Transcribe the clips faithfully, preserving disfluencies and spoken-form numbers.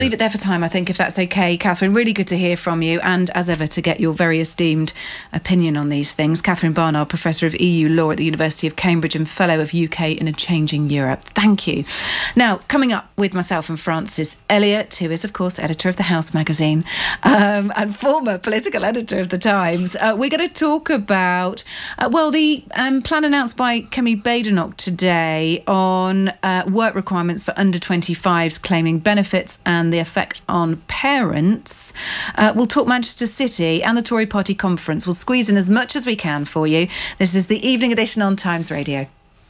Leave it there for time, I think, if that's okay. Catherine, really good to hear from you, and as ever, to get your very esteemed opinion on these things. Catherine Barnard, Professor of E U Law at the University of Cambridge and Fellow of U K in a Changing Europe. Thank you. Now, coming up with myself and Francis Elliott, who is, of course, editor of The House magazine um, and former political editor of The Times, uh, we're going to talk about, uh, well, the um, plan announced by Kemi Badenoch today on uh, work requirements for under twenty-fives claiming benefits and the effect on parents. Uh, we'll talk Manchester City and the Tory party conference. We'll squeeze in as much as we can for you. This is the evening edition on Times Radio.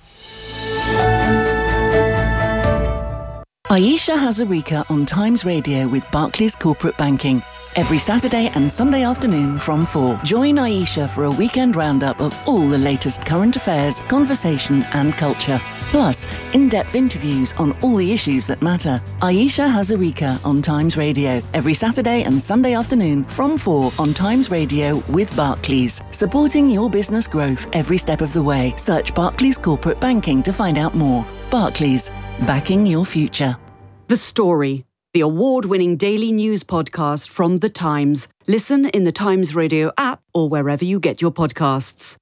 Aisha Hazarika on Times Radio with Barclays Corporate Banking. Every Saturday and Sunday afternoon from four. Join Aisha for a weekend roundup of all the latest current affairs, conversation and culture. Plus, in-depth interviews on all the issues that matter. Aisha Hazarika on Times Radio. Every Saturday and Sunday afternoon from four on Times Radio with Barclays. Supporting your business growth every step of the way. Search Barclays Corporate Banking to find out more. Barclays, backing your future. The Story, the award-winning daily news podcast from The Times. Listen in the Times Radio app or wherever you get your podcasts.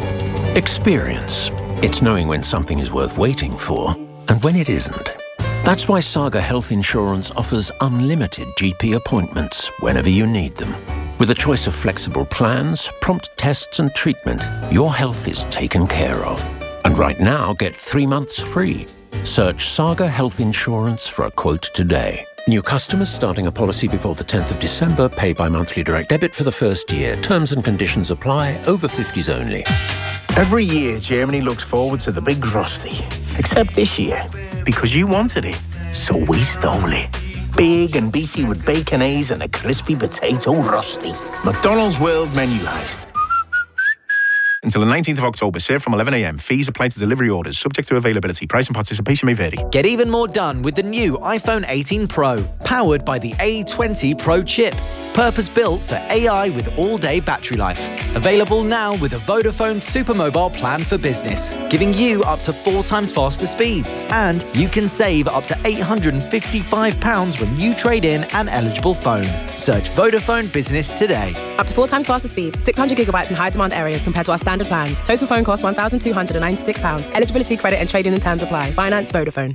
Experience. It's knowing when something is worth waiting for and when it isn't. That's why Saga Health Insurance offers unlimited G P appointments whenever you need them. With a choice of flexible plans, prompt tests and treatment, your health is taken care of. And right now, get three months free. Search Saga Health Insurance for a quote today. New customers starting a policy before the tenth of December pay by monthly direct debit for the first year. Terms and conditions apply. Over fifties only. Every year, Germany looks forward to the big Rusty. Except this year, because you wanted it, so we stole it. Big and beefy with bacon A's and a crispy potato Rusty. McDonald's World Menu Heist. Until the nineteenth of October, served from eleven a m. Fees apply to delivery orders, subject to availability. Price and participation may vary. Get even more done with the new iPhone eighteen Pro, powered by the A twenty Pro chip. Purpose-built for A I with all-day battery life. Available now with a Vodafone Supermobile plan for business, giving you up to four times faster speeds. And you can save up to eight hundred fifty-five pounds when you trade in an eligible phone. Search Vodafone Business today. Up to four times faster speeds, six hundred gigabytes in high-demand areas compared to our standard plans. Total phone cost one thousand two hundred ninety-six pounds. Eligibility, credit and trading and terms apply. Finance Vodafone.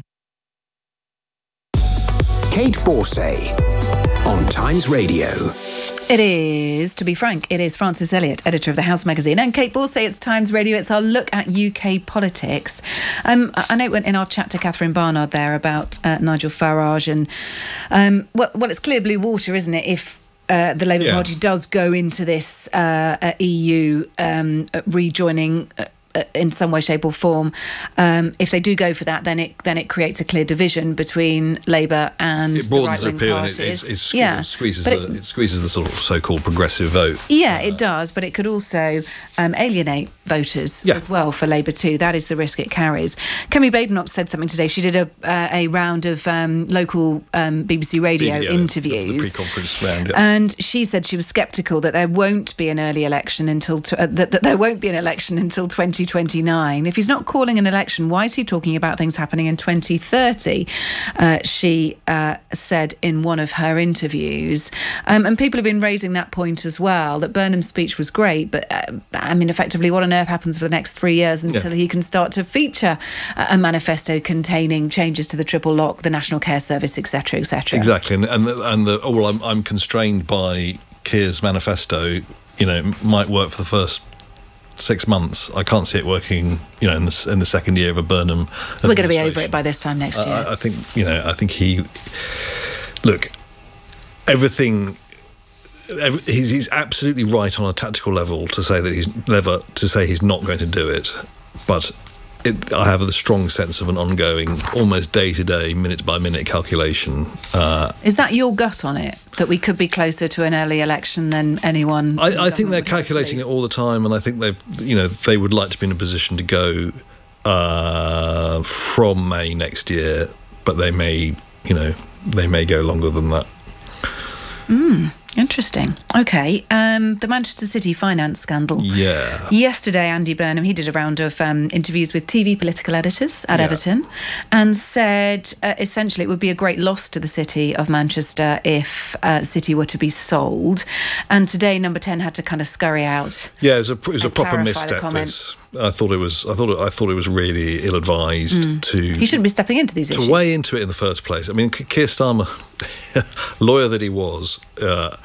Kate Borsay on Times Radio. It is, to be frank, it is Francis Elliott, editor of The House magazine, and Kate Borsay, it's Times Radio. It's our look at U K politics. Um, I know in our chat to Catherine Barnard there about uh, Nigel Farage and, um, well, well, it's clear blue water, isn't it, if Uh, the Labour yeah. Party does go into this uh, uh, E U um, uh, rejoining uh, uh, in some way, shape or form. Um, if they do go for that, then it then it creates a clear division between Labour and it the right their wing appeal parties. And it, it, it yeah. squeezes but the, it, it squeezes the sort of so-called progressive vote. Yeah, uh, it does, but it could also um, alienate voters yeah. as well for Labour too. That is the risk it carries. Kemi Badenoch said something today. She did a uh, a round of um, local um, B B C radio yeah, interviews, the, the pre-conference round, yeah. and she said she was sceptical that there won't be an early election until t- uh, that, that there won't be an election until twenty twenty-nine. If he's not calling an election, why is he talking about things happening in twenty thirty? Uh, she uh, said in one of her interviews, um, and people have been raising that point as well. That Burnham's speech was great, but uh, I mean, effectively, what on earth happens for the next three years until yeah. he can start to feature a, a manifesto containing changes to the triple lock, the National Care Service, et cetera, et cetera. Exactly, and and the, and the oh well, I'm I'm constrained by Keir's manifesto. You know, might work for the first six months. I can't see it working, you know, in the in the second year of a Burnham. We're going to be over it by this time next year. I, I think, you know, I think he look everything. Every, he's, he's absolutely right on a tactical level to say that he's never to say he's not going to do it, but it, I have a strong sense of an ongoing, almost day to day, minute by minute calculation. Uh, Is that your gut on it? That we could be closer to an early election than anyone? I, I think they're calculating it all the time, and I think they've, you know, they would like to be in a position to go uh, from May next year, but they may, you know, they may go longer than that. Mm. Interesting. OK. Um, the Manchester City finance scandal. Yeah. Yesterday, Andy Burnham, he did a round of um, interviews with T V political editors at yeah. Everton and said uh, essentially it would be a great loss to the City of Manchester if uh, City were to be sold. And today, Number ten had to kind of scurry out. Yeah, it was a, it was a proper misstep. This. I thought it was. I thought. It, I thought it was really ill-advised mm. to. He shouldn't be stepping into these to issues. To weigh into it in the first place. I mean, Keir Starmer, lawyer that he was, uh,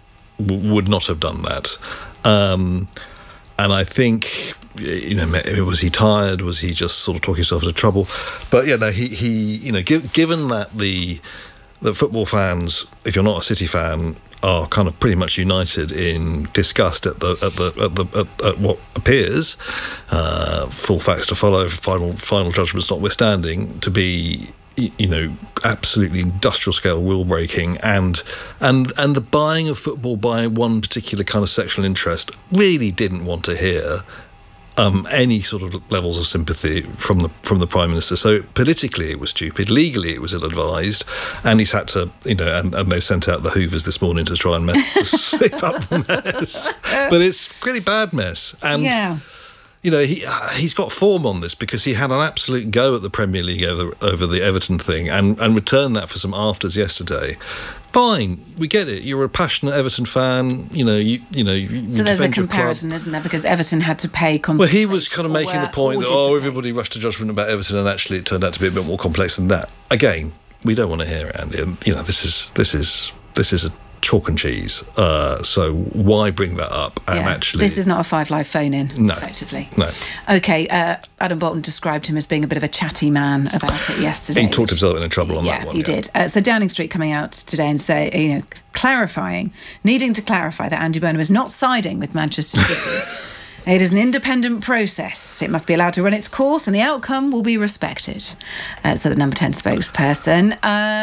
w- would not have done that. Um, and I think, you know, was he tired? Was he just sort of talking himself into trouble? But yeah, no, he, he you know, give, given that the the football fans, if you're not a City fan, are kind of pretty much united in disgust at the at the at the at, at what appears, uh, full facts to follow, final final judgments notwithstanding, to be, you know, absolutely industrial scale rule breaking and and and the buying of football by one particular kind of sectional interest, really didn't want to hear Um, any sort of levels of sympathy from the from the Prime Minister. So politically it was stupid, legally it was ill-advised, and he's had to, you know, and, and they sent out the Hoovers this morning to try and mess, to sweep up the mess. But it's a really bad mess. And, yeah. you know, he, he's got form on this because he had an absolute go at the Premier League over, over the Everton thing and, and returned that for some afters yesterday. Fine, we get it. You're a passionate Everton fan. You know, you you know. You so there's a comparison, isn't there? Because Everton had to pay compensation. Well, he was kind of making the point that oh, everybody rushed to judgment about Everton, and actually it turned out to be a bit more complex than that. Again, we don't want to hear it, Andy. And, you know, this is this is this is a chalk and cheese. Uh, so why bring that up? And yeah, actually, this is not a Five Live phone-in. No, effectively. No. Okay. Uh, Adam Bolton described him as being a bit of a chatty man about it yesterday. He talked himself into trouble on yeah, that one. He yeah, he did. Uh, so Downing Street coming out today and say, you know, clarifying, needing to clarify that Andy Burnham is not siding with Manchester City. It is an independent process. It must be allowed to run its course and the outcome will be respected. Uh, so the Number ten spokesperson.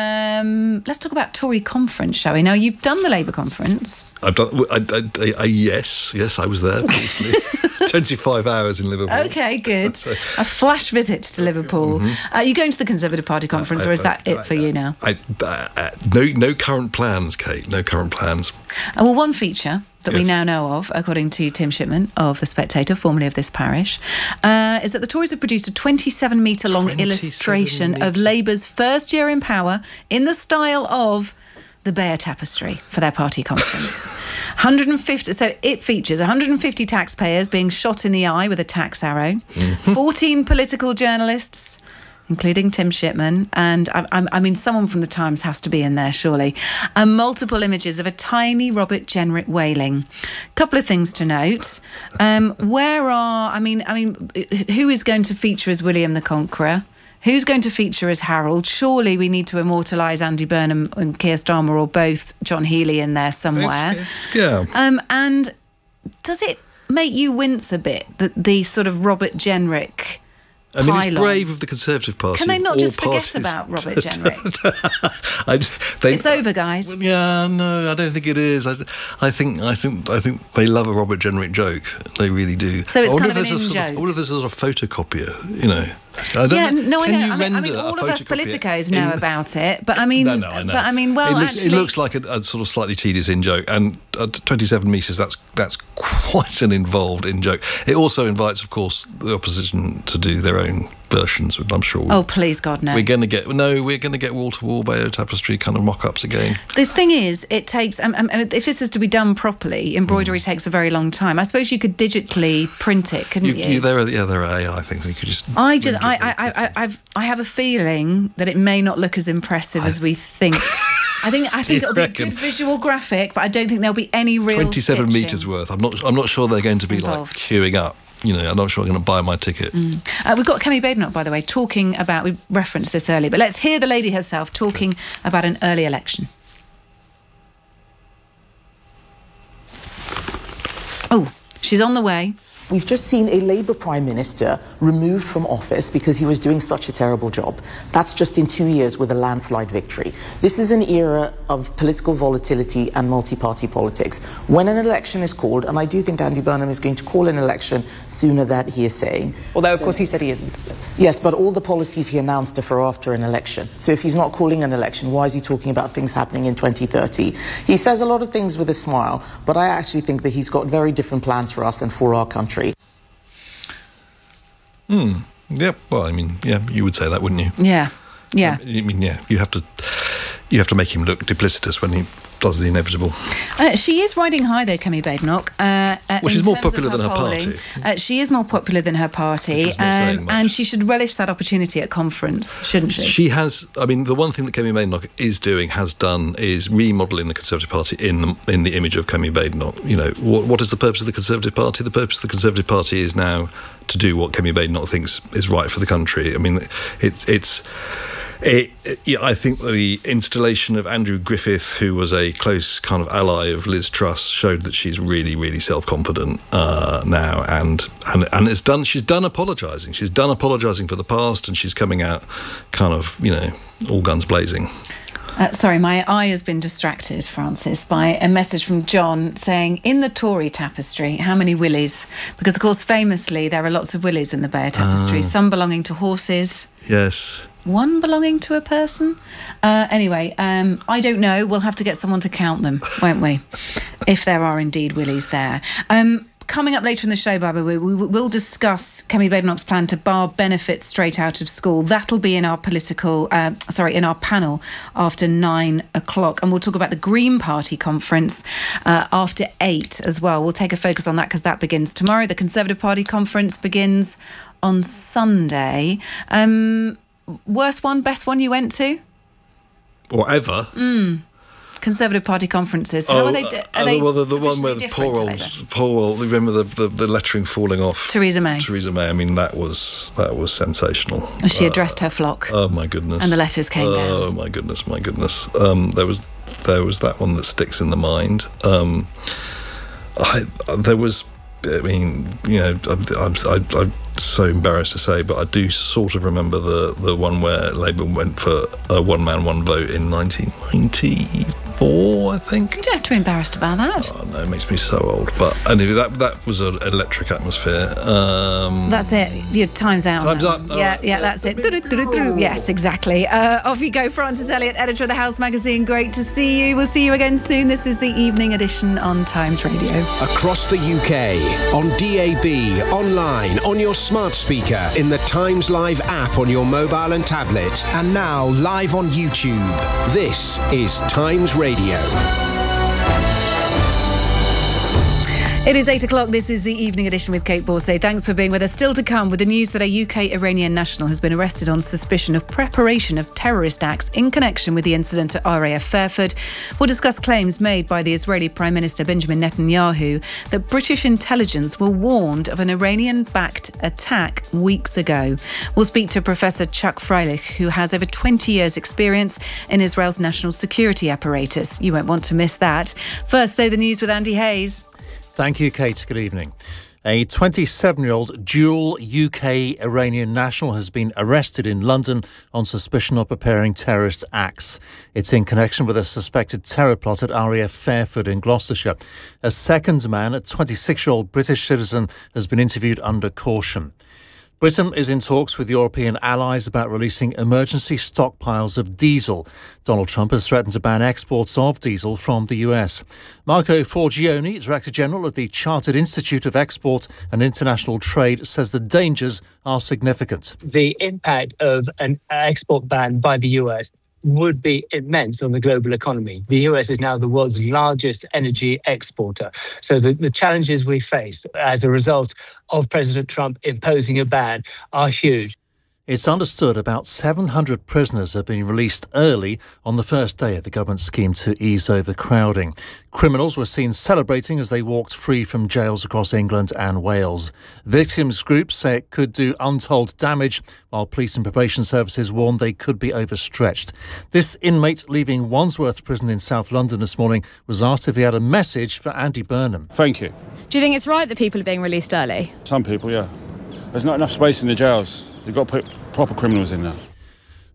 Um, let's talk about Tory conference, shall we? Now, you've done the Labour conference. I've done, I, I, I, I, yes, yes, I was there briefly. twenty-five hours in Liverpool. OK, good. A flash visit to Liverpool. Mm-hmm. Uh, are you going to the Conservative Party conference I, I, or is that I, it for I, you now? I, uh, no, no current plans, Kate, no current plans. Uh, well, one feature that yes. we now know of, according to Tim Shipman of The Spectator, formerly of this parish, uh, is that the Tories have produced a twenty-seven metre long illustration metre. of Labour's first year in power in the style of the Bear Tapestry for their party conference. one hundred fifty, so it features one hundred fifty taxpayers being shot in the eye with a tax arrow, mm-hmm. fourteen political journalists, including Tim Shipman, and I, I, I mean, someone from the Times has to be in there, surely, and multiple images of a tiny Robert Jenrick wailing. Couple of things to note. Um, where are, I mean, I mean, who is going to feature as William the Conqueror? Who's going to feature as Harold? Surely we need to immortalise Andy Burnham and Keir Starmer or both John Healey in there somewhere. It's, it's, yeah. Um, and does it make you wince a bit that the sort of Robert Jenrick... I mean, it's brave of the Conservative Party. Can they not just parties. forget about Robert Jenrick? I, they, it's over, guys. Yeah, no, I don't think it is. I, I think, I think, I think they love a Robert Jenrick joke. They really do. So it's kind of an in joke. Of, I wonder if there's a sort of photocopier, you know. I don't yeah, know. no, Can I know. You I mean, I mean all of us politicos know in... about it, but I mean, no, no, I know. But I mean, well, it looks, actually, it looks like a, a sort of slightly tedious in joke, and at twenty-seven metres, that's that's quite an involved in joke. It also invites, of course, the opposition to do their own versions, which I'm sure. Oh, please, God, no. We're going to get no. We're going to get wall-to-wall Bear Tapestry kind of mock-ups again. The thing is, it takes. Um, um, if this is to be done properly, embroidery mm. takes a very long time. I suppose you could digitally print it, couldn't you? you? you there are, yeah, there are A I things. You could just. I just, I, I, I, I've, I have a feeling that it may not look as impressive I, as we think. I think, I think it'll be reckon? a good visual graphic, but I don't think there'll be any real. Twenty-seven stitching metres worth. I'm not. I'm not sure they're going to be involved. Like queuing up. You know, I'm not sure I'm going to buy my ticket. Mm. Uh, we've got Kemi Badenoch, by the way, talking about, we referenced this earlier, but let's hear the lady herself talking about an early election. Oh, she's on the way. We've just seen a Labour Prime Minister removed from office because he was doing such a terrible job. That's just in two years with a landslide victory. This is an era of political volatility and multi-party politics. When an election is called, and I do think Andy Burnham is going to call an election sooner than he is saying. Although, of course, he said he isn't. Yes, but all the policies he announced are for after an election. So if he's not calling an election, why is he talking about things happening in twenty thirty? He says a lot of things with a smile, but I actually think that he's got very different plans for us and for our country. Hmm. Yep. Well, I mean, yeah, you would say that, wouldn't you? Yeah. Yeah. I mean, yeah, you have to, you have to make him look duplicitous when he does the inevitable. Uh, she is riding high, though, Kemi Badenoch. Uh, uh, well, she's more popular her than her polling. party. Uh, she is more popular than her party, um, and she should relish that opportunity at conference, shouldn't she? She has. I mean, the one thing that Kemi Badenoch is doing, has done, is remodelling the Conservative Party in the in the image of Kemi Badenoch. You know, what what is the purpose of the Conservative Party? The purpose of the Conservative Party is now to do what Kemi Badenoch thinks is right for the country. I mean, it's it's. It, it, yeah, I think the installation of Andrew Griffith, who was a close kind of ally of Liz Truss, showed that she's really, really self-confident uh, now, and and and it's done. She's done apologising. She's done apologising for the past, and she's coming out kind of, you know, all guns blazing. Uh, sorry, my eye has been distracted, Francis, by a message from John saying, in the Tory tapestry, how many willies? Because, of course, famously, there are lots of willies in the Bear tapestry, Oh. some belonging to horses. Yes. One belonging to a person? Uh, anyway, um, I don't know. We'll have to get someone to count them, won't we? If there are indeed willies there. Um, coming up later in the show, Baba, we, we will discuss Kemi Badenoch's plan to bar benefits straight out of school. That'll be in our political, uh, sorry, in our panel after nine o'clock. And we'll talk about the Green Party conference uh, after eight as well. We'll take a focus on that because that begins tomorrow. The Conservative Party conference begins on Sunday. Um... Worst one, best one you went to? Or ever. Mm. Conservative Party conferences. How oh, are they? Di- are uh, they well, the, the one where the different poor to old, Labour? poor old, remember the, the, the lettering falling off? Theresa May. Theresa May. I mean, that was that was sensational. As she Uh, addressed her flock. Oh my goodness! And the letters came oh, down. Oh my goodness, my goodness. Um, there was there was that one that sticks in the mind. Um, I there was. I mean, you know, I'm, I'm, I'm so embarrassed to say, but I do sort of remember the, the one where Labour went for a one man, one vote in nineteen ninety-four, I think. You don't have to be embarrassed about that. Oh, no, it makes me so old. But anyway, that that was an electric atmosphere. Um, That's it. Your time's out. Time's now. up. Yeah, All yeah, right. yeah, that's it. Do-do-do-do-do. Yes, exactly. Uh, off you go, Francis Elliott, editor of the House magazine. Great to see you. We'll see you again soon. This is the evening edition on Times Radio. Across the U K, on D A B, online, on your smart speaker, in the Times Live app on your mobile and tablet, and now live on YouTube. This is Times Radio. It is eight o'clock. This is the evening edition with Kate Borsay. Thanks for being with us. Still to come with the news that a U K Iranian national has been arrested on suspicion of preparation of terrorist acts in connection with the incident at R A F Fairford. We'll discuss claims made by the Israeli Prime Minister Benjamin Netanyahu that British intelligence were warned of an Iranian-backed attack weeks ago. We'll speak to Professor Chuck Freilich, who has over twenty years' experience in Israel's national security apparatus. You won't want to miss that. First, though, the news with Andy Hayes. Thank you, Kate. Good evening. A twenty-seven-year-old dual U K-Iranian national has been arrested in London on suspicion of preparing terrorist acts. It's in connection with a suspected terror plot at R A F Fairford in Gloucestershire. A second man, a twenty-six-year-old British citizen, has been interviewed under caution. Britain is in talks with European allies about releasing emergency stockpiles of diesel. Donald Trump has threatened to ban exports of diesel from the U S. Marco Forgione, Director General of the Chartered Institute of Export and International Trade, says the dangers are significant. The impact of an export ban by the U S would be immense on the global economy. The U S is now the world's largest energy exporter. So the, the challenges we face as a result of President Trump imposing a ban are huge. It's understood about seven hundred prisoners have been released early on the first day of the government scheme to ease overcrowding. Criminals were seen celebrating as they walked free from jails across England and Wales. Victims groups say it could do untold damage, while police and probation services warn they could be overstretched. This inmate leaving Wandsworth Prison in South London this morning was asked if he had a message for Andy Burnham. Thank you. Do you think it's right that people are being released early? Some people, yeah. There's not enough space in the jails. You've got to put proper criminals in there.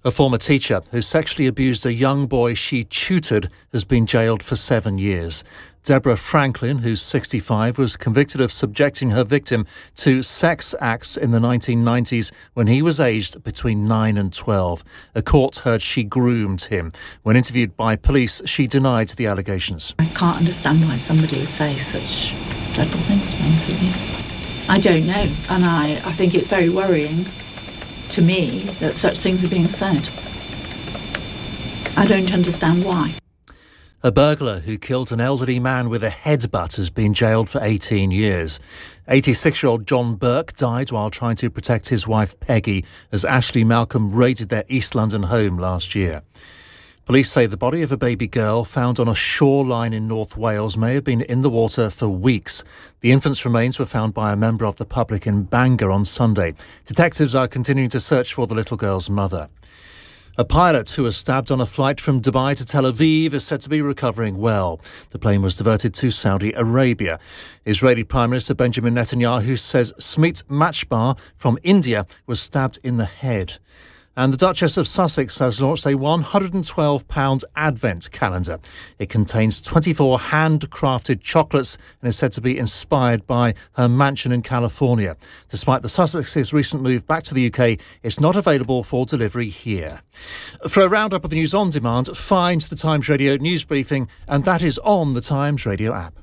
A former teacher who sexually abused a young boy she tutored has been jailed for seven years. Deborah Franklin, who's sixty-five, was convicted of subjecting her victim to sex acts in the nineteen nineties when he was aged between nine and twelve. A court heard she groomed him. When interviewed by police, she denied the allegations. I can't understand why somebody would say such dreadful things, to be honest with you. I don't know, and I, I think it's very worrying to me that such things are being said. I don't understand why. A burglar who killed an elderly man with a headbutt has been jailed for eighteen years. eighty-six-year-old John Burke died while trying to protect his wife Peggy as Ashley Malcolm raided their East London home last year. Police say the body of a baby girl found on a shoreline in North Wales may have been in the water for weeks. The infant's remains were found by a member of the public in Bangor on Sunday. Detectives are continuing to search for the little girl's mother. A pilot who was stabbed on a flight from Dubai to Tel Aviv is said to be recovering well. The plane was diverted to Saudi Arabia. Israeli Prime Minister Benjamin Netanyahu says Smit Machbar from India was stabbed in the head. And the Duchess of Sussex has launched a one hundred twelve pound Advent calendar. It contains twenty-four handcrafted chocolates and is said to be inspired by her mansion in California. Despite the Sussex's recent move back to the U K, it's not available for delivery here. For a roundup of the news on demand, find the Times Radio news briefing, and that is on the Times Radio app.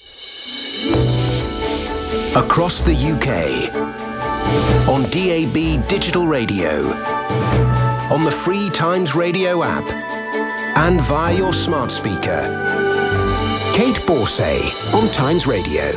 Across the U K, on D A B digital radio, on the free Times Radio app, and via your smart speaker. Kate Borsay on Times Radio.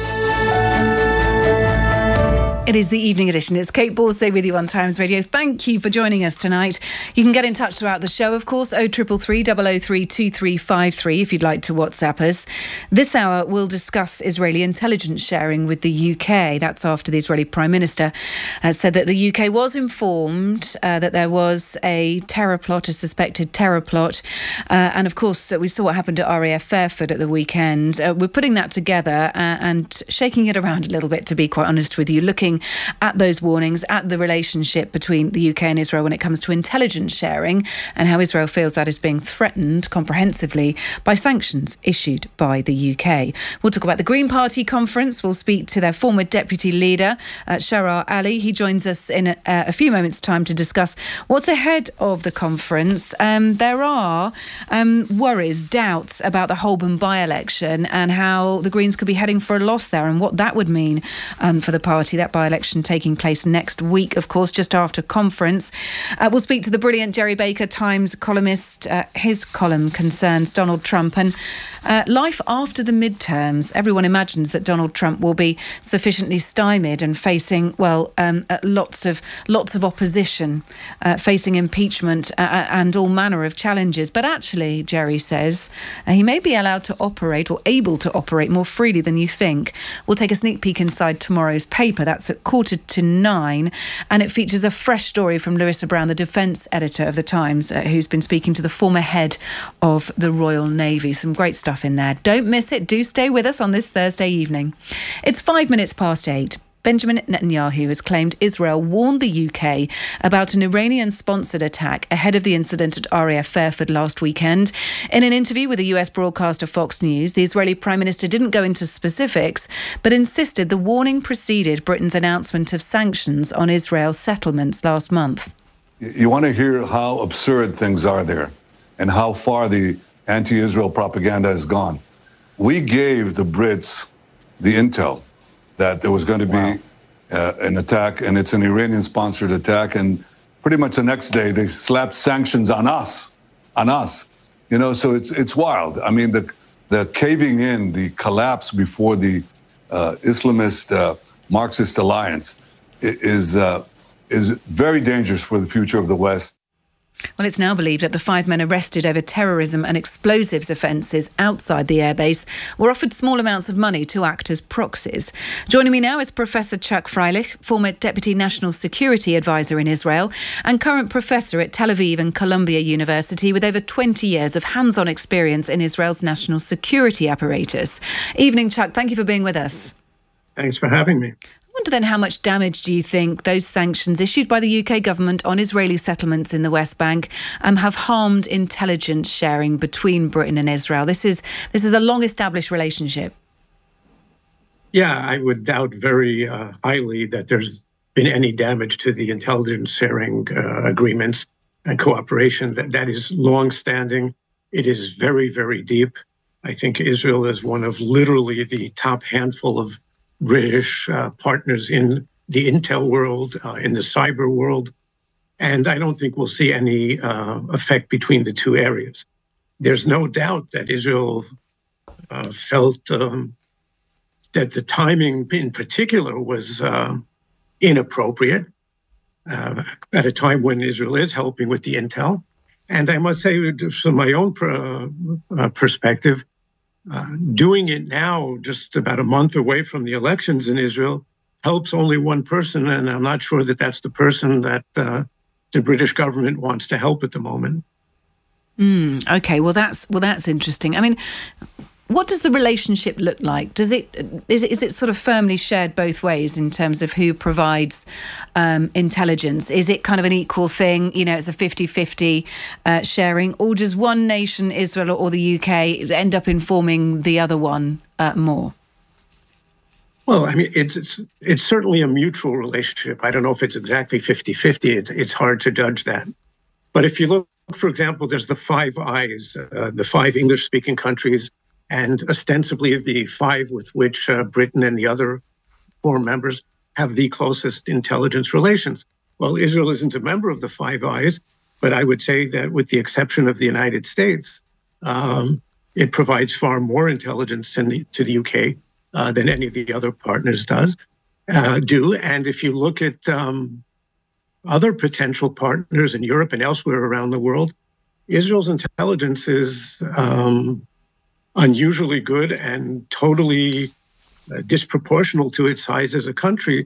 It is the evening edition. It's Kate Borsay with you on Times Radio. Thank you for joining us tonight. You can get in touch throughout the show, of course, oh three three three, double oh three, two three five three if you'd like to WhatsApp us. This hour, we'll discuss Israeli intelligence sharing with the U K. That's after the Israeli Prime Minister has said that the U K was informed uh, that there was a terror plot, a suspected terror plot. Uh, and, of course, we saw what happened at R A F Fairford at the weekend. Uh, we're putting that together uh, and shaking it around a little bit, to be quite honest with you, looking at those warnings, at the relationship between the U K and Israel when it comes to intelligence sharing and how Israel feels that is being threatened comprehensively by sanctions issued by the U K. We'll talk about the Green Party conference. We'll speak to their former deputy leader, uh, Sharar Ali. He joins us in a, uh, a few moments' time to discuss what's ahead of the conference. Um, there are um, worries, doubts about the Holborn by-election and how the Greens could be heading for a loss there and what that would mean um, for the party, that by-election taking place next week, of course, just after conference. Uh, we'll speak to the brilliant Gerry Baker, Times columnist. Uh, his column concerns Donald Trump and uh, life after the midterms. Everyone imagines that Donald Trump will be sufficiently stymied and facing, well, um, uh, lots of lots of opposition, uh, facing impeachment uh, and all manner of challenges. But actually, Gerry says, uh, he may be allowed to operate or able to operate more freely than you think. We'll take a sneak peek inside tomorrow's paper. That's at quarter to nine, and it features a fresh story from Larissa Brown, the defence editor of The Times, uh, who's been speaking to the former head of the Royal Navy. Some great stuff in there. Don't miss it. Do stay with us on this Thursday evening. It's five minutes past eight. Benjamin Netanyahu has claimed Israel warned the U K about an Iranian-sponsored attack ahead of the incident at R A F Fairford last weekend. In an interview with the U S broadcaster Fox News, the Israeli Prime Minister didn't go into specifics, but insisted the warning preceded Britain's announcement of sanctions on Israel's settlements last month. You want to hear how absurd things are there and how far the anti-Israel propaganda has gone. We gave the Brits the intel that there was going to be wow. uh, an attack, and it's an Iranian-sponsored attack, and pretty much the next day they slapped sanctions on us, on us. You know, so it's it's wild. I mean, the the caving in, the collapse before the uh, Islamist uh, Marxist alliance is uh, is very dangerous for the future of the West. Well, it's now believed that the five men arrested over terrorism and explosives offences outside the airbase were offered small amounts of money to act as proxies. Joining me now is Professor Chuck Freilich, former Deputy National Security Advisor in Israel and current professor at Tel Aviv and Columbia University with over twenty years of hands-on experience in Israel's national security apparatus. Evening, Chuck. Thank you for being with us. Thanks for having me. wonder then, how much damage do you think those sanctions issued by the U K government on Israeli settlements in the West Bank um, have harmed intelligence sharing between Britain and Israel? This is this is a long-established relationship. Yeah, I would doubt very uh, highly that there's been any damage to the intelligence sharing uh, agreements and cooperation. That that is long-standing. It is very, very deep. I think Israel is one of literally the top handful of British uh, partners in the intel world, uh, in the cyber world. And I don't think we'll see any uh, effect between the two areas. There's no doubt that Israel uh, felt um, that the timing in particular was uh, inappropriate uh, at a time when Israel is helping with the intel. And I must say, from my own per, uh, perspective, uh, doing it now, just about a month away from the elections in Israel, helps only one person, and I'm not sure that that's the person that uh, the British government wants to help at the moment. Mm, okay, well that's well that's interesting. I mean, what does the relationship look like? Does it is it is it sort of firmly shared both ways in terms of who provides um, intelligence? Is it kind of an equal thing? You know, it's a fifty-fifty uh, sharing, or does one nation, Israel or the U K, end up informing the other one uh, more? Well, I mean, it's, it's it's certainly a mutual relationship. I don't know if it's exactly fifty-fifty. It, it's hard to judge that. But if you look, for example, there's the Five Eyes, uh, the five English-speaking countries, and ostensibly the five with which uh, Britain and the other four members have the closest intelligence relations. Well, Israel isn't a member of the Five Eyes, but I would say that with the exception of the United States, um, it provides far more intelligence to the, to the U K uh, than any of the other partners does uh, do. And if you look at um, other potential partners in Europe and elsewhere around the world, Israel's intelligence is um, unusually good and totally uh, disproportional to its size as a country.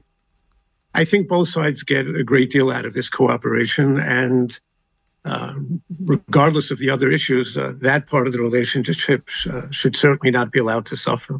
I think both sides get a great deal out of this cooperation, and uh, regardless of the other issues, uh, that part of the relationship uh, should certainly not be allowed to suffer.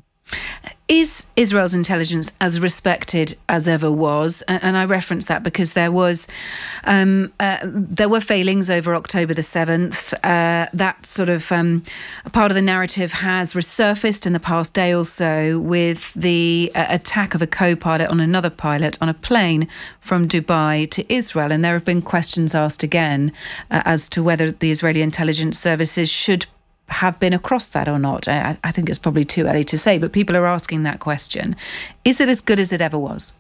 Is Israel's intelligence as respected as ever was? And I reference that because there was, um, uh, there were failings over October the seventh. Uh, that sort of um, part of the narrative has resurfaced in the past day or so with the uh, attack of a co-pilot on another pilot on a plane from Dubai to Israel. And there have been questions asked again uh, as to whether the Israeli intelligence services should have been across that or not. I, I think it's probably too early to say, but people are asking that question. Is it as good as it ever was?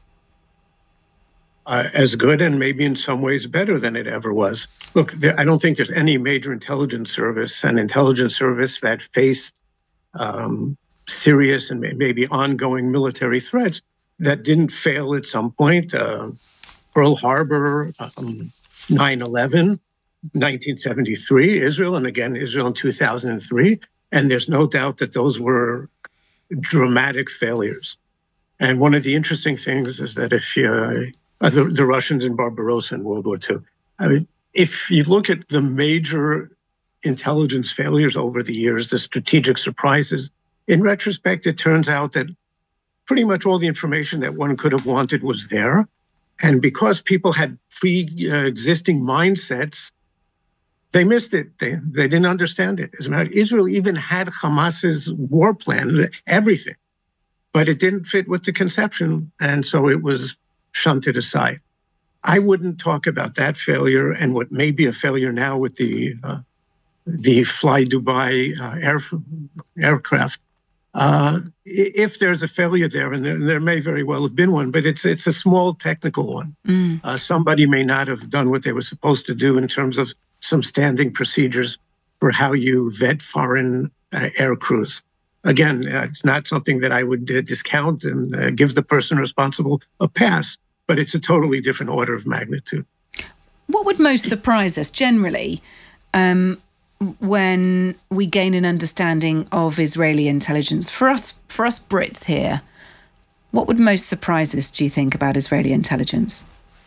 Uh, as good, and maybe in some ways better than it ever was. Look, there, I don't think there's any major intelligence service, an intelligence service that faced um, serious and maybe ongoing military threats that didn't fail at some point. Uh, Pearl Harbor, um, nine eleven, nineteen seventy-three, Israel, and again, Israel in two thousand three. And there's no doubt that those were dramatic failures. And one of the interesting things is that if you, uh, the, the Russians in Barbarossa in World War Two, I mean, if you look at the major intelligence failures over the years, the strategic surprises, in retrospect, it turns out that pretty much all the information that one could have wanted was there. And because people had pre-existing mindsets, they missed it. They, they didn't understand it. As a matter of fact, Israel even had Hamas's war plan, everything, but it didn't fit with the conception, and so it was shunted aside. I wouldn't talk about that failure and what may be a failure now with the uh, the Fly Dubai uh, air, aircraft. Uh, if there's a failure there, and there, there may very well have been one, but it's it's a small technical one. Mm. Uh, somebody may not have done what they were supposed to do in terms of some standing procedures for how you vet foreign uh, air crews. Again, uh, it's not something that I would uh, discount and uh, give the person responsible a pass, but it's a totally different order of magnitude. What would most surprise us generally um, when we gain an understanding of Israeli intelligence? For us, for us Brits here, what would most surprise us, do you think, about Israeli intelligence?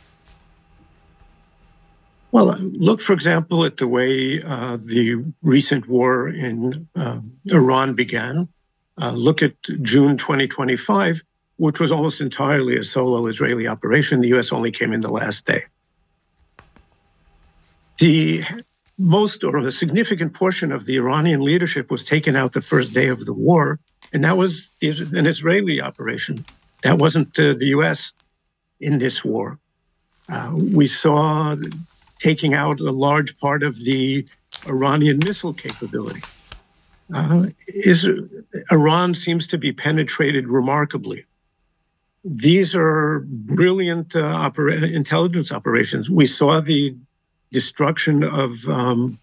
Well, look, for example, at the way uh, the recent war in uh, Iran began. Uh, look at June twenty twenty-five. which was almost entirely a solo Israeli operation. The U S only came in the last day. The most or a significant portion of the Iranian leadership was taken out the first day of the war, and that was an Israeli operation. That wasn't uh, the U S in this war. Uh, we saw taking out a large part of the Iranian missile capability. Uh, is, Iran seems to be penetrated remarkably. These are brilliant uh, opera- intelligence operations. We saw the destruction of um,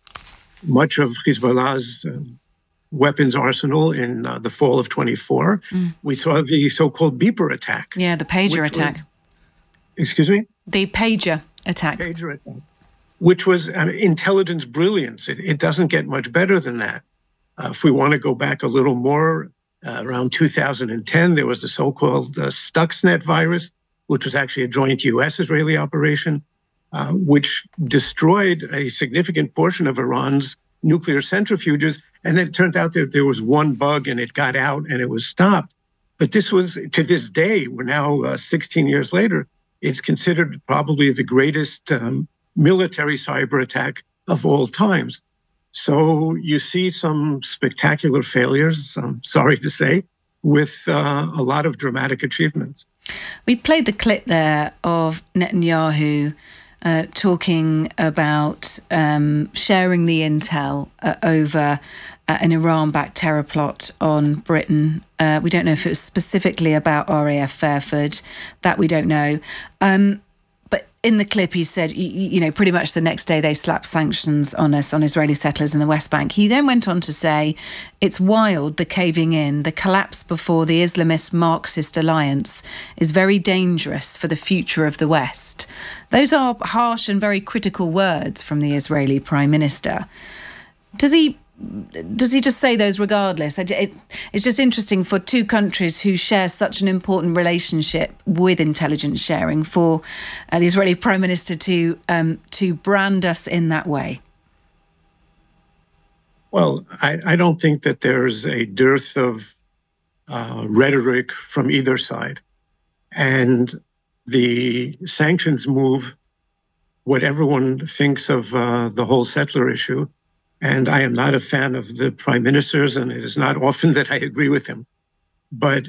much of Hezbollah's uh, weapons arsenal in uh, the fall of twenty-four. Mm. We saw the so-called beeper attack. Yeah, the pager attack. Was, excuse me? The pager attack. Pager attack, which was uh, intelligence brilliance. It, it doesn't get much better than that. Uh, if we want to go back a little more, uh, around two thousand ten, there was the so-called uh, Stuxnet virus, which was actually a joint U S-Israeli operation, uh, which destroyed a significant portion of Iran's nuclear centrifuges. And then it turned out that there was one bug and it got out and it was stopped. But this was, to this day, we're now uh, sixteen years later, it's considered probably the greatest um, military cyber attack of all times. So you see some spectacular failures, I'm sorry to say, with uh, a lot of dramatic achievements. We played the clip there of Netanyahu uh, talking about um, sharing the intel uh, over uh, an Iran-backed terror plot on Britain. Uh, we don't know if it was specifically about R A F Fairford. That we don't know. Um, But in the clip, he said, you, you know, pretty much the next day they slapped sanctions on us, on Israeli settlers in the West Bank. He then went on to say, it's wild, the caving in, the collapse before the Islamist Marxist alliance is very dangerous for the future of the West. Those are harsh and very critical words from the Israeli Prime Minister. Does he... Does he just say those regardless? It, it's just interesting for two countries who share such an important relationship with intelligence sharing for uh, the Israeli Prime Minister to um, to brand us in that way. Well, I, I don't think that there's a dearth of uh, rhetoric from either side. And the sanctions move, what everyone thinks of uh, the whole settler issue. And I am not a fan of the prime ministers, and it is not often that I agree with him. But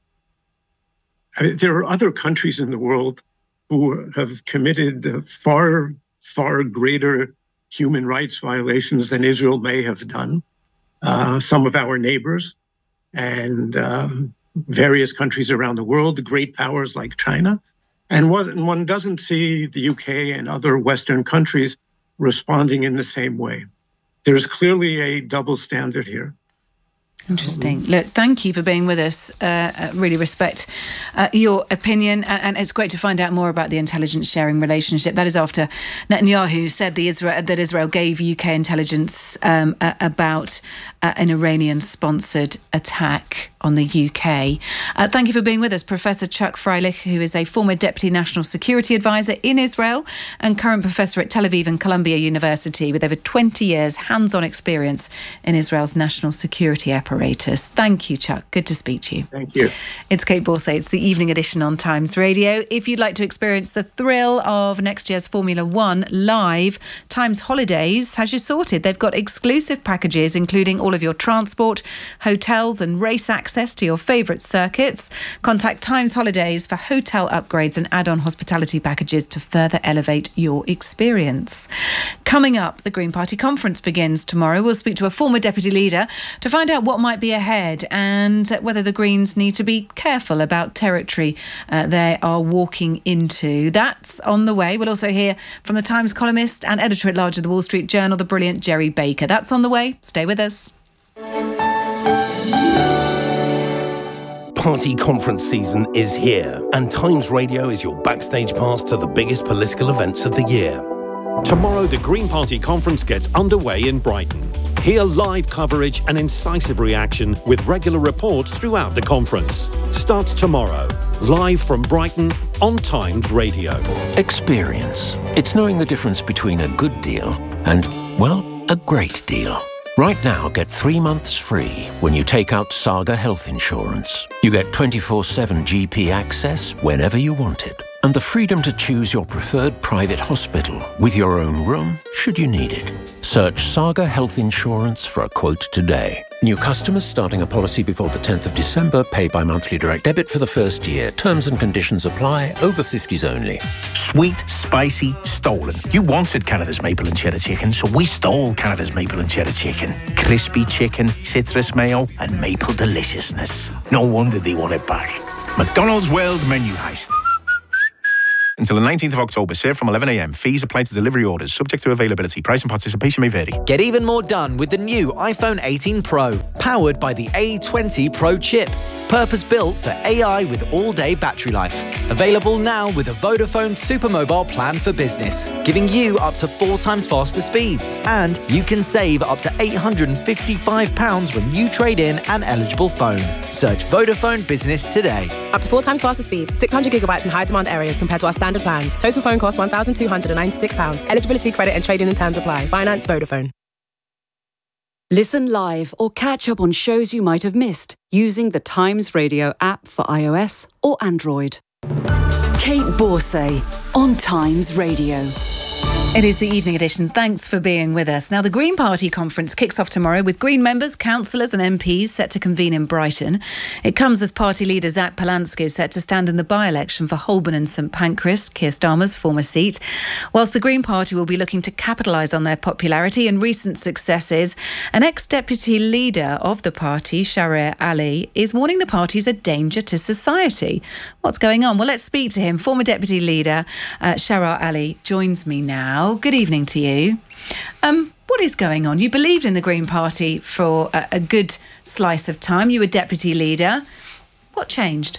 I mean, there are other countries in the world who have committed far, far greater human rights violations than Israel may have done. Uh, some of our neighbors and uh, various countries around the world, great powers like China. And one, one doesn't see the U K and other Western countries responding in the same way. There's clearly a double standard here. Interesting. Look, thank you for being with us. Uh, I really respect uh, your opinion, and, and it's great to find out more about the intelligence sharing relationship. That is after Netanyahu said the Israel, that Israel gave U K intelligence um, uh, about uh, an Iranian-sponsored attack on the U K. Uh, thank you for being with us, Professor Chuck Freilich, who is a former Deputy National Security Advisor in Israel and current professor at Tel Aviv and Columbia University with over twenty years hands-on experience in Israel's national security apparatus. Thank you, Chuck. Good to speak to you. Thank you. It's Kate Borsay. It's the evening edition on Times Radio. If you'd like to experience the thrill of next year's Formula One live, Times Holidays has you sorted. They've got exclusive packages, including all of your transport, hotels and race access to your favourite circuits. Contact Times Holidays for hotel upgrades and add-on hospitality packages to further elevate your experience. Coming up, the Green Party conference begins tomorrow. We'll speak to a former deputy leader to find out what might be ahead and whether the Greens need to be careful about territory uh, they are walking into. That's on the way. We'll also hear from the Times columnist and editor-at-large of the Wall Street Journal, the brilliant Jerry Baker. That's on the way. Stay with us. Party conference season is here, and Times Radio is your backstage pass to the biggest political events of the year. Tomorrow, the Green Party conference gets underway in Brighton. Hear live coverage and incisive reaction with regular reports throughout the conference. Starts tomorrow, live from Brighton on Times Radio. Experience. It's knowing the difference between a good deal and, well, a great deal. Right now, get three months free when you take out Saga Health Insurance. You get twenty-four seven G P access whenever you want it, and the freedom to choose your preferred private hospital with your own room should you need it. Search Saga Health Insurance for a quote today. New customers starting a policy before the tenth of December pay by monthly direct debit for the first year. Terms and conditions apply. Over fifties only. Sweet, spicy, stolen. You wanted Canada's maple and cheddar chicken, so we stole Canada's maple and cheddar chicken. Crispy chicken, citrus mayo, and maple deliciousness. No wonder they want it back. McDonald's World Menu Heist. Until the nineteenth of October, served from eleven a m. Fees apply to delivery orders, subject to availability. Price and participation may vary. Get even more done with the new iPhone eighteen Pro, powered by the A twenty Pro chip. Purpose-built for A I with all-day battery life. Available now with a Vodafone Supermobile plan for business, giving you up to four times faster speeds. And you can save up to eight hundred fifty-five pounds when you trade in an eligible phone. Search Vodafone Business today. Up to four times faster speeds, six hundred gigabytes in high-demand areas compared to our standard plans. Total phone cost one thousand two hundred ninety-six pounds. Eligibility, credit and trading and terms apply. Finance Vodafone. Listen live or catch up on shows you might have missed using the Times Radio app for iOS or Android. Kate Borsay on Times Radio. It is the evening edition. Thanks for being with us. Now, the Green Party conference kicks off tomorrow with Green members, councillors and M Ps set to convene in Brighton. It comes as party leader Zach Polansky is set to stand in the by-election for Holborn and St Pancras, Keir Starmer's former seat. Whilst the Green Party will be looking to capitalise on their popularity and recent successes, an ex-deputy leader of the party, Shahryar Ali, is warning the party is a danger to society. What's going on? Well, let's speak to him. Former deputy leader uh, Shahryar Ali joins me now. Good evening to you. Um, what is going on? You believed in the Green Party for a, a good slice of time. You were deputy leader. What changed?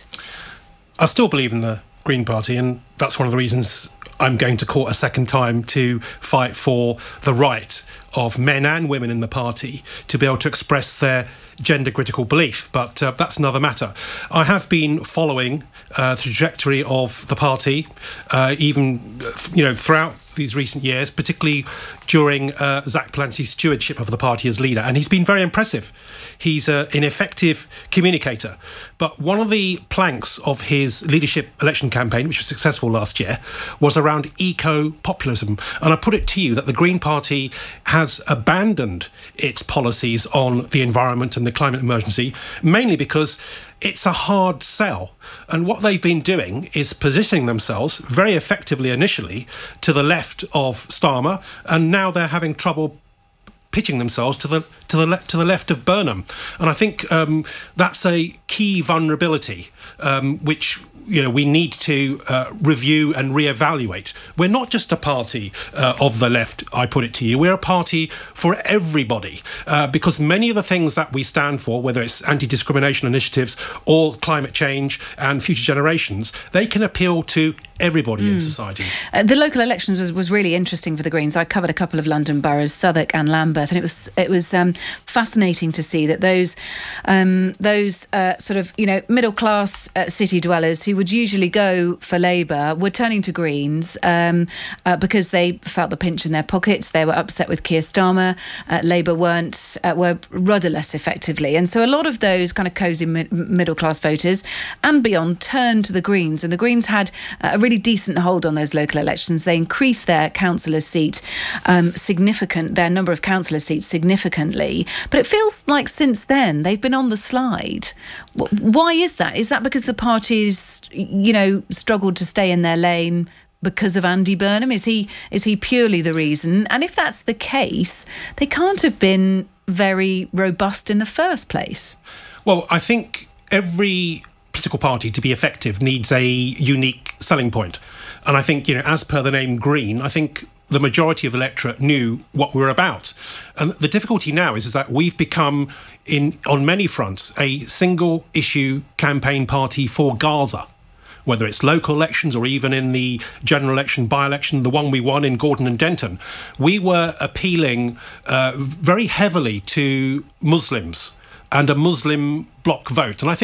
I still believe in the Green Party, and that's one of the reasons I'm going to court a second time to fight for the right of men and women in the party to be able to express their gender-critical belief. But uh, that's another matter. I have been following uh, the trajectory of the party, uh, even you know throughout these recent years, particularly during uh, Zach Polansky's stewardship of the party as leader, and he's been very impressive. He's uh, an effective communicator. But one of the planks of his leadership election campaign, which was successful last year, was around eco-populism. And I put it to you that the Green Party has abandoned its policies on the environment and the climate emergency, mainly because it's a hard sell. And what they've been doing is positioning themselves very effectively initially to the left of Starmer, and now they're having trouble pitching themselves to the to the le- to the left of Burnham. And I think um, that's a key vulnerability um, which you know we need to uh, review and reevaluate. We're not just a party uh, of the left, I put it to you. We're a party for everybody, uh, because many of the things that we stand for, whether it's anti-discrimination initiatives or climate change and future generations, they can appeal to everybody mm. in society. Uh, the local elections was, was really interesting for the Greens. I covered a couple of London boroughs, Southwark and Lambeth, and it was it was um, fascinating to see that those um, those uh, sort of you know middle class uh, city dwellers who would usually go for Labour were turning to Greens um, uh, because they felt the pinch in their pockets. They were upset with Keir Starmer. Uh, Labour weren't uh, were rudderless effectively, and so a lot of those kind of cosy mi- middle class voters and beyond turned to the Greens, and the Greens had uh, a really decent hold on those local elections. They increased their councillor seat um, significant, their number of councillor seats significantly. But it feels like since then they've been on the slide. Why is that? Is that because the party's, you know, struggled to stay in their lane because of Andy Burnham? Is he is he purely the reason? And if that's the case, they can't have been very robust in the first place. Well, I think every political party to be effective needs a unique selling point. And I think, you know, as per the name Green, I think the majority of the electorate knew what we were about. And the difficulty now is, is that we've become, in on many fronts, a single issue campaign party for Gaza. Whether it's local elections or even in the general election, by-election, the one we won in Gordon and Denton, we were appealing uh, very heavily to Muslims and a Muslim bloc vote. And I think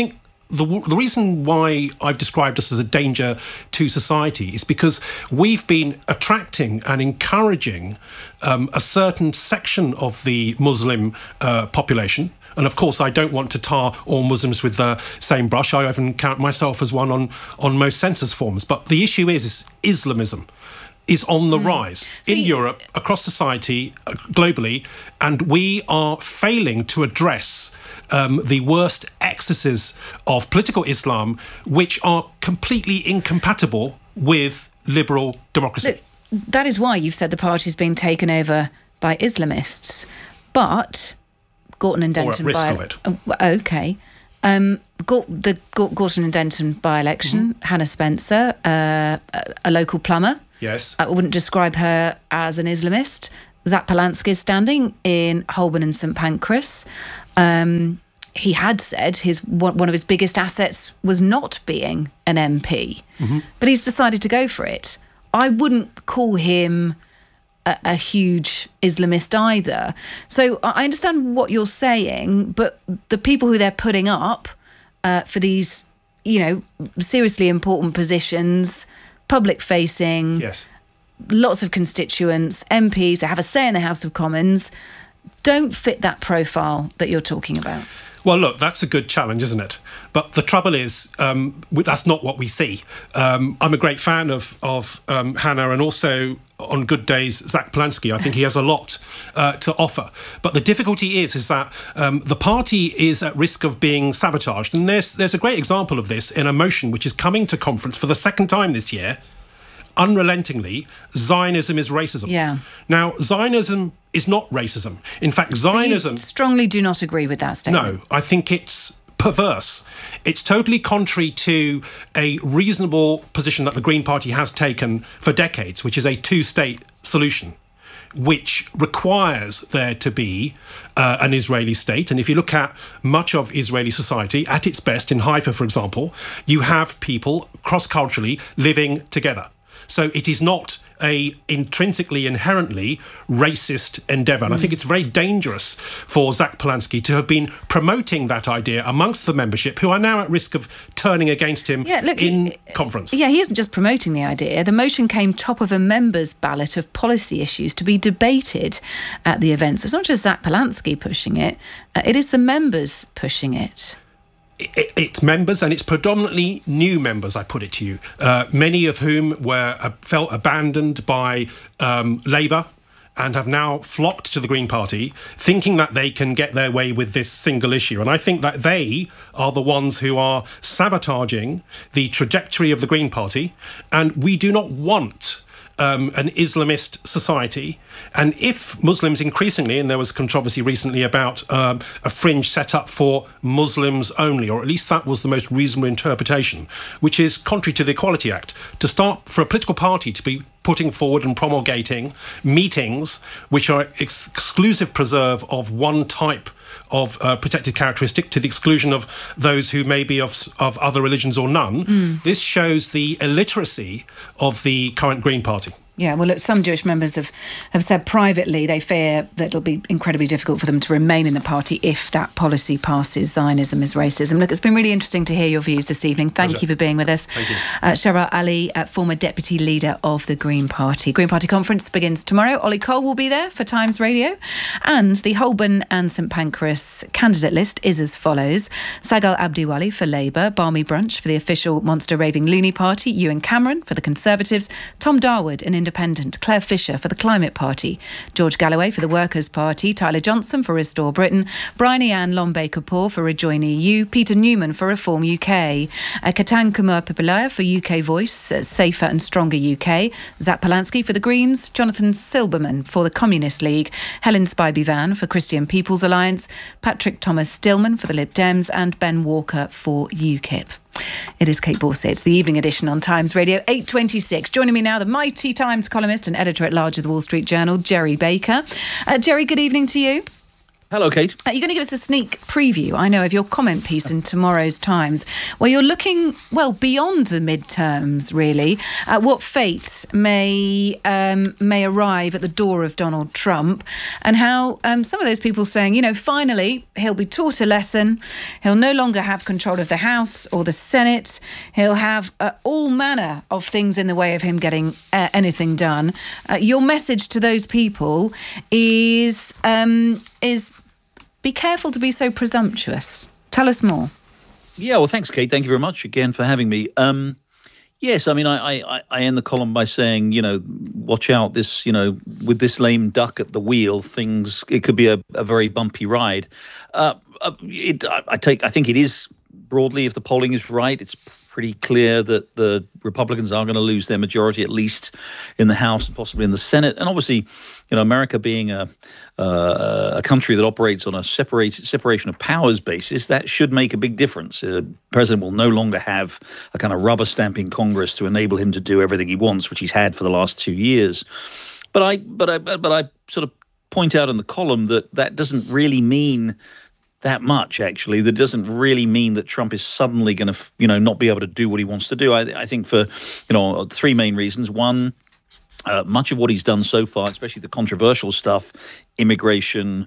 the, the reason why I've described us as a danger to society is because we've been attracting and encouraging um, a certain section of the Muslim uh, population. And of course, I don't want to tar all Muslims with the same brush. I even count myself as one on, on most census forms. But the issue is, is Islamism is on the mm. rise so in you... Europe, across society, uh, globally, and we are failing to address Um, the worst excesses of political Islam, which are completely incompatible with liberal democracy. Look, that is why you've said the party's been taken over by Islamists. But Gorton and Denton... Or at risk by, of it. Uh, OK. Um, the Gorton and Denton by-election, mm-hmm. Hannah Spencer, uh, a local plumber. Yes. I wouldn't describe her as an Islamist. Zach Polanski is standing in Holborn and St Pancras. Um, he had said his one of his biggest assets was not being an M P, mm-hmm. but he's decided to go for it. I wouldn't call him a, a huge Islamist either. So I understand what you're saying, but the people who they're putting up uh, for these, you know, seriously important positions, public-facing, yes. lots of constituents, M Ps, they have a say in the House of Commons, don't fit that profile that you're talking about. Well, look, that's a good challenge, isn't it? But the trouble is, um, that's not what we see. Um, I'm a great fan of, of um, Hannah, and also, on good days, Zach Polanski. I think he has a lot uh, to offer. But the difficulty is, is that um, the party is at risk of being sabotaged. And there's, there's a great example of this in a motion which is coming to conference for the second time this year, unrelentingly, Zionism is racism. Yeah. Now, Zionism is not racism. In fact, Zionism... So you strongly do not agree with that statement? No, I think it's perverse. It's totally contrary to a reasonable position that the Green Party has taken for decades, which is a two-state solution, which requires there to be uh, an Israeli state. And if you look at much of Israeli society, at its best, in Haifa, for example, you have people cross-culturally living together. So it is not a intrinsically, inherently racist endeavour. And mm. I think it's very dangerous for Zach Polanski to have been promoting that idea amongst the membership, who are now at risk of turning against him yeah, look, in he, conference. Yeah, he isn't just promoting the idea. The motion came top of a members' ballot of policy issues to be debated at the event. So it's not just Zach Polanski pushing it, uh, it is the members pushing it. It's members, and it's predominantly new members, I put it to you, uh, many of whom were uh, felt abandoned by um, Labour and have now flocked to the Green Party, thinking that they can get their way with this single issue. And I think that they are the ones who are sabotaging the trajectory of the Green Party, and we do not want Um, an Islamist society. And if Muslims increasingly, and there was controversy recently about um, a fringe set up for Muslims only, or at least that was the most reasonable interpretation, which is contrary to the Equality Act, to start for a political party to be putting forward and promulgating meetings which are ex- exclusive preserve of one type of uh, protected characteristic to the exclusion of those who may be of, of other religions or none. Mm. This shows the illiteracy of the current Green Party. Yeah, well, look, some Jewish members have, have said privately they fear that it'll be incredibly difficult for them to remain in the party if that policy passes. Zionism is racism. Look, it's been really interesting to hear your views this evening. Thank Pleasure. you for being with us. Thank you. Uh, Shara Ali, uh, former deputy leader of the Green Party. Green Party conference begins tomorrow. Ollie Cole will be there for Times Radio. And the Holborn and St Pancras candidate list is as follows. Sagal Abdiwali for Labour, Barmy Brunch for the official Monster Raving Loony Party, Ewan Cameron for the Conservatives, Tom Darwood, an independent, Claire Fisher for the Climate Party, George Galloway for the Workers' Party, Tyler Johnson for Restore Britain, Brian-Ian Lombe-Kapoor for Rejoin E U, Peter Newman for Reform U K, uh, Ketan Kumar Pipilaya for U K Voice, uh, Safer and Stronger U K, Zach Polanski for the Greens, Jonathan Silberman for the Communist League, Helen Spivey-Van for Christian People's Alliance, Patrick Thomas Stillman for the Lib Dems, and Ben Walker for UKIP. It is Kate Borsay. It's the evening edition on Times Radio, eight twenty-six. Joining me now, the mighty Times columnist and editor-at-large of the Wall Street Journal, Gerry Baker. Uh, Gerry, good evening to you. Hello, Kate. Uh, you're going to give us a sneak preview, I know, of your comment piece in tomorrow's Times, where you're looking, well, beyond the midterms, really, at what fates may um, may arrive at the door of Donald Trump, and how um, some of those people saying, you know, finally, he'll be taught a lesson. He'll no longer have control of the House or the Senate. He'll have uh, all manner of things in the way of him getting uh, anything done. Uh, your message to those people is um, is be careful to be so presumptuous. Tell us more. Yeah, well, thanks, Kate. Thank you very much again for having me. Um, yes, I mean, I, I, I end the column by saying, you know, watch out. This, you know, with this lame duck at the wheel, things it could be a, a very bumpy ride. Uh, it, I, I take. I think it is broadly, if the polling is right, it's pretty clear that the Republicans are going to lose their majority, at least in the House and possibly in the Senate. And obviously, you know, America being a uh, a country that operates on a separated separation of powers basis, that should make a big difference. Uh, the president will no longer have a kind of rubber stamping Congress to enable him to do everything he wants, which he's had for the last two years. But I, but I, but I sort of point out in the column that that doesn't really mean that much, actually. That doesn't really mean that Trump is suddenly going to, you know, not be able to do what he wants to do. I, I think for, you know, three main reasons. One, uh, much of what he's done so far, especially the controversial stuff, immigration,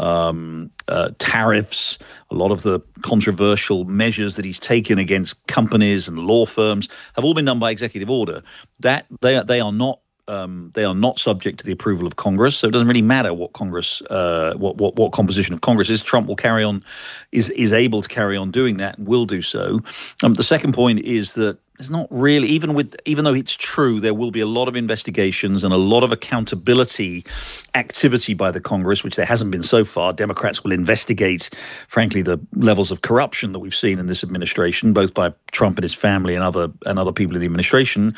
um, uh, tariffs, a lot of the controversial measures that he's taken against companies and law firms have all been done by executive order. That they are, they are not Um, they are not subject to the approval of Congress, so it doesn't really matter what Congress, uh, what, what what composition of Congress is. Trump will carry on, is is able to carry on doing that, and will do so. Um, the second point is that there's not really, even with, even though it's true, there will be a lot of investigations and a lot of accountability activity by the Congress, which there hasn't been so far. Democrats will investigate, frankly, the levels of corruption that we've seen in this administration, both by Trump and his family and other and other people in the administration.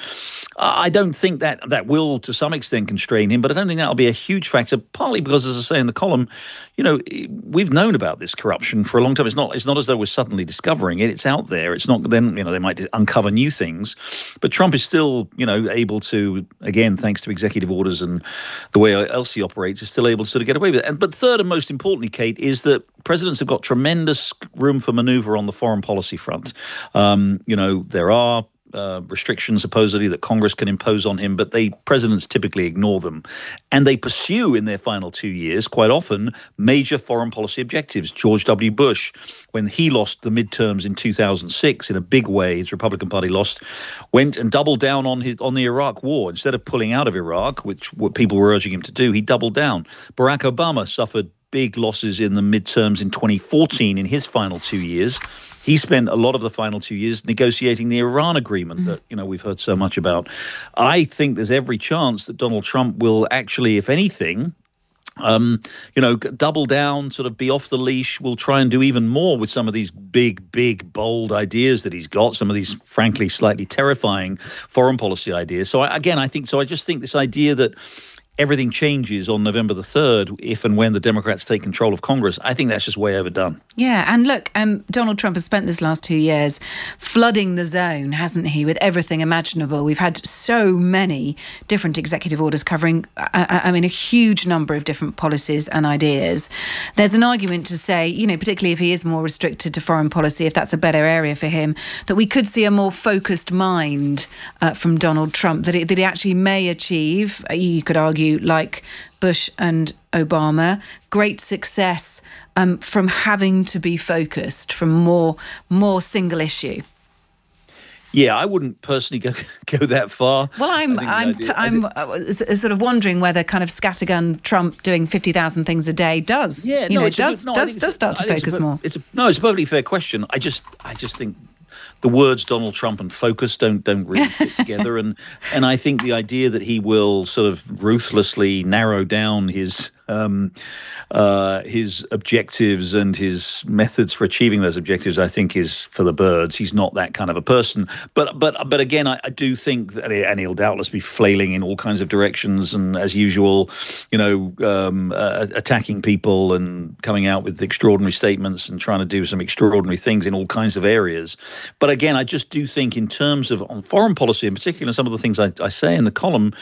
I don't think that that will, to some extent, constrain him, but I don't think that'll be a huge factor. Partly because, as I say in the column, you know, we've known about this corruption for a long time. It's not. It's not as though we're suddenly discovering it. It's out there. It's not. Then, you know, they might uncover new things, but Trump is still, you know, able to, again, thanks to executive orders and the way else he operates, is still able to sort of get away with it. And but third and most importantly, Kate, is that presidents have got tremendous room for maneuver on the foreign policy front. Um, you know, there are Uh, restrictions supposedly that Congress can impose on him, but they presidents typically ignore them, and they pursue in their final two years quite often major foreign policy objectives. George W. Bush, when he lost the midterms in two thousand six in a big way, his Republican Party lost, went and doubled down on his on the Iraq War. Instead of pulling out of Iraq, which what people were urging him to do, he doubled down. Barack Obama suffered big losses in the midterms in twenty fourteen in his final two years. He spent a lot of the final two years negotiating the Iran agreement that, you know, we've heard so much about. I think there's every chance that Donald Trump will actually, if anything, um, you know, double down, sort of be off the leash, will try and do even more with some of these big, big, bold ideas that he's got, some of these, frankly, slightly terrifying foreign policy ideas. So, I, again, I think, so I just think this idea that everything changes on November the third if and when the Democrats take control of Congress, I think that's just way overdone. Yeah, and look, um, Donald Trump has spent this last two years flooding the zone, hasn't he, with everything imaginable. We've had so many different executive orders covering, I, I mean, a huge number of different policies and ideas. There's an argument to say, you know, particularly if he is more restricted to foreign policy, if that's a better area for him, that we could see a more focused mind uh, from Donald Trump, that, it, that he actually may achieve, you could argue, like Bush and Obama, great success um, from having to be focused, from more more single issue. Yeah, I wouldn't personally go go that far. Well, I'm I'm t- I'm uh, sort of wondering whether kind of scattergun Trump doing fifty thousand things a day does. Yeah, you no, know, it does a, no, does does start to focus a, more. It's a, no, it's a perfectly fair question. I just I just think the words Donald Trump and focus don't don't really fit together, and and I think the idea that he will sort of ruthlessly narrow down his um, uh, his objectives and his methods for achieving those objectives, I think, is for the birds. He's not that kind of a person. But but but again, I, I do think that, and he'll doubtless be flailing in all kinds of directions, and as usual, you know, um, uh, attacking people and coming out with extraordinary statements and trying to do some extraordinary things in all kinds of areas. But again, I just do think in terms of on foreign policy in particular, some of the things I, I say in the column,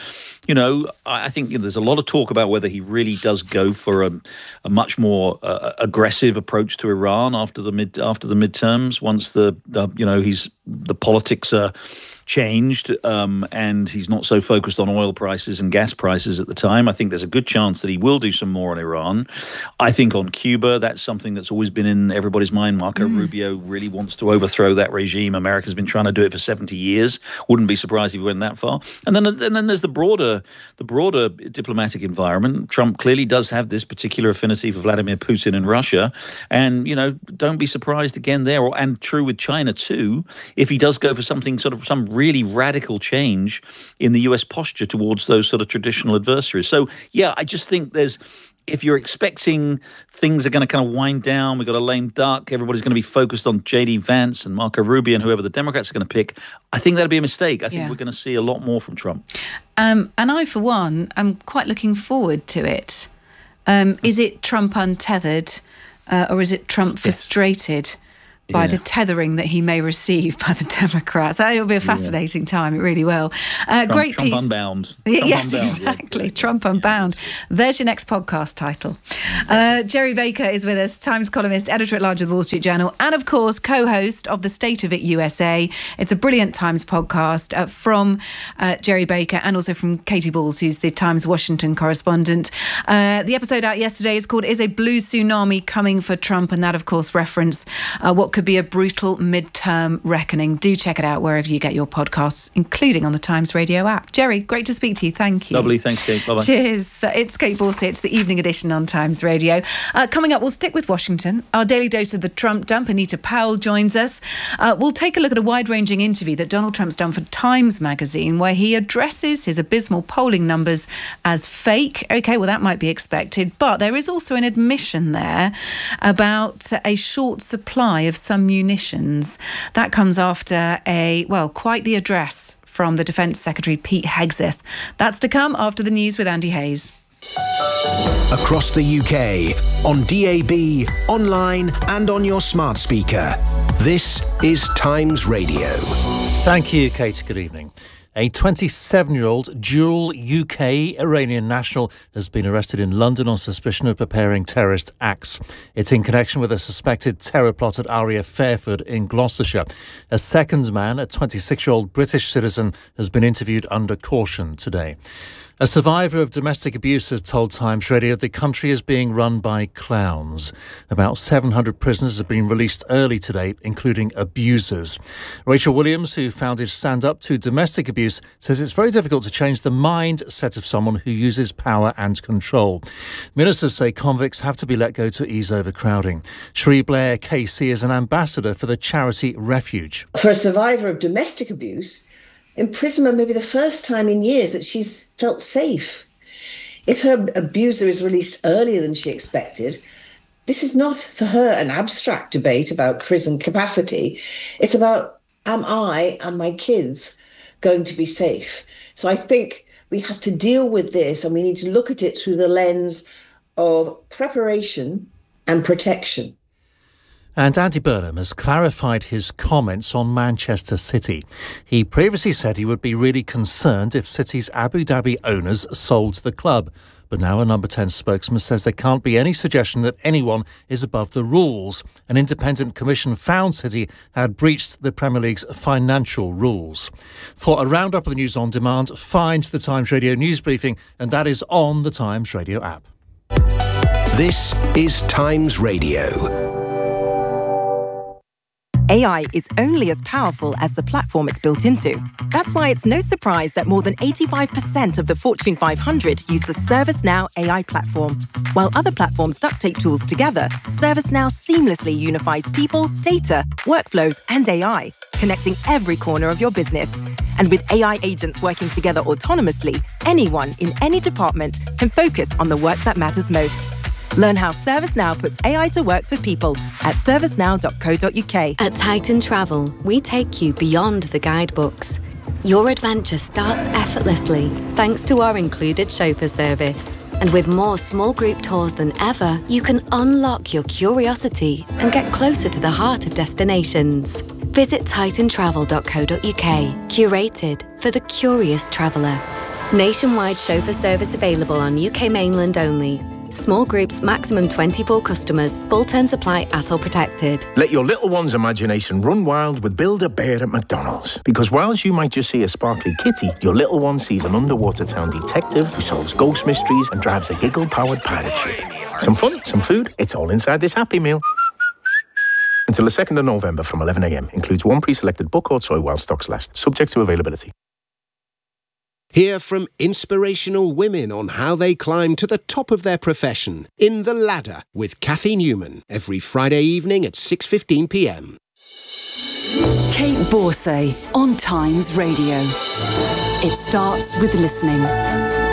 you know, I think you know, there's a lot of talk about whether he really does go for a, a much more uh, aggressive approach to Iran after the mid after the midterms. Once the, the you know he's the politics are changed um, and he's not so focused on oil prices and gas prices at the time. I think there's a good chance that he will do some more on Iran. I think on Cuba, that's something that's always been in everybody's mind. Marco mm. Rubio really wants to overthrow that regime. America's been trying to do it for seventy years. Wouldn't be surprised if he went that far. And then, and then there's the broader, the broader diplomatic environment. Trump clearly does have this particular affinity for Vladimir Putin and Russia. And, you know, don't be surprised again there, or, and true with China too, if he does go for something sort of some really radical change in the U S posture towards those sort of traditional adversaries. So, yeah, I just think there's, if you're expecting things are going to kind of wind down, we've got a lame duck, everybody's going to be focused on J D Vance and Marco Rubio and whoever the Democrats are going to pick, I think that'd be a mistake. I think yeah. we're going to see a lot more from Trump. Um, and I, for one, am quite looking forward to it. Um, is it Trump untethered uh, or is it Trump frustrated? Yes. by yeah. the tethering that he may receive by the Democrats. It'll be a fascinating yeah. time, it really will. Uh, Trump, great Trump piece. Unbound. Trump yes, Unbound. exactly. Yeah, Trump Unbound. There's your next podcast title. Uh, Gerry Baker is with us, Times columnist, editor-at-large of the Wall Street Journal, and, of course, co-host of the State of It U S A. It's a brilliant Times podcast uh, from uh, Gerry Baker and also from Katy Balls, who's the Times Washington correspondent. Uh, the episode out yesterday is called Is a Blue Tsunami Coming for Trump? And that, of course, reference uh, what could be a brutal midterm reckoning. Do check it out wherever you get your podcasts, including on the Times Radio app. Gerry, great to speak to you. Thank you. Lovely. Thanks, Kate. Bye-bye. Cheers. Uh, it's Kate Borsey. It's the evening edition on Times Radio. Uh, coming up, we'll stick with Washington. Our daily dose of the Trump dump. Anita Powell joins us. Uh, we'll take a look at a wide-ranging interview that Donald Trump's done for Times magazine, where he addresses his abysmal polling numbers as fake. OK, well, that might be expected. But there is also an admission there about a short supply of some munitions. That comes after a, well, quite the address from the Defence Secretary Pete Hegseth. That's to come after the news with Andy Hayes. Across the U K, on D A B, online and on your smart speaker. This is Times Radio. Thank you, Kate. Good evening. A twenty-seven-year-old dual U K-Iranian national has been arrested in London on suspicion of preparing terrorist acts. It's in connection with a suspected terror plot at Aria Fairford in Gloucestershire. A second man, a twenty-six-year-old British citizen, has been interviewed under caution today. A survivor of domestic abuse has told Times Radio the country is being run by clowns. About seven hundred prisoners have been released early today, including abusers. Rachel Williams, who founded Stand Up to Domestic Abuse, says it's very difficult to change the mindset of someone who uses power and control. Ministers say convicts have to be let go to ease overcrowding. Cherie Blair K C is an ambassador for the charity Refuge. For a survivor of domestic abuse, imprisonment may be the first time in years that she's felt safe. If her abuser is released earlier than she expected, this is not for her an abstract debate about prison capacity. It's about, am I and my kids going to be safe? So I think we have to deal with this, and we need to look at it through the lens of preparation and protection. And Andy Burnham has clarified his comments on Manchester City. He previously said he would be really concerned if City's Abu Dhabi owners sold the club. But now a Number ten spokesman says there can't be any suggestion that anyone is above the rules. An independent commission found City had breached the Premier League's financial rules. For a roundup of the news on demand, find the Times Radio news briefing, and that is on the Times Radio app. This is Times Radio. A I is only as powerful as the platform it's built into. That's why it's no surprise that more than eighty-five percent of the Fortune five hundred use the ServiceNow A I platform. While other platforms duct tape tools together, ServiceNow seamlessly unifies people, data, workflows, and A I, connecting every corner of your business. And with A I agents working together autonomously, anyone in any department can focus on the work that matters most. Learn how ServiceNow puts A I to work for people at servicenow dot co dot uk. At Titan Travel, we take you beyond the guidebooks. Your adventure starts effortlessly thanks to our included chauffeur service. And with more small group tours than ever, you can unlock your curiosity and get closer to the heart of destinations. Visit titan travel dot co dot uk, curated for the curious traveller. Nationwide chauffeur service available on U K mainland only. Small groups, maximum twenty-four customers. Full terms apply at or protected. Let your little one's imagination run wild with Build-A-Bear at McDonald's. Because whilst you might just see a sparkly kitty, your little one sees an underwater town detective who solves ghost mysteries and drives a giggle-powered pirate ship. Some fun, some food, it's all inside this Happy Meal. Until the second of November from eleven a m. Includes one pre-selected book or toy while stocks last. Subject to availability. Hear from inspirational women on how they climb to the top of their profession in The Ladder with Kathy Newman every Friday evening at six fifteen p m. Kate Borsay on Times Radio. It starts with listening.